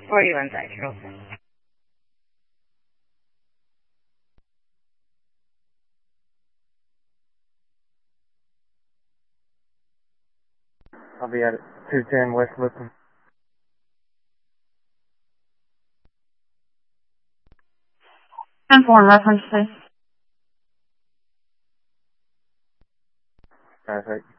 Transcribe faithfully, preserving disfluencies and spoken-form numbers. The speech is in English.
forty-one side, you're all set. I'll be at two ten West Lipton. ten four, reference, please. Traffic.